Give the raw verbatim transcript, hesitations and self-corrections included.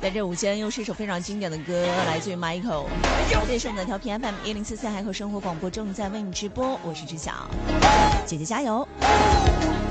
在这午间又是一首非常经典的歌，来自于 Michael。这是我们的调频 F M 一零四四海口生活广播正在为你直播，我是志晓，姐姐加油。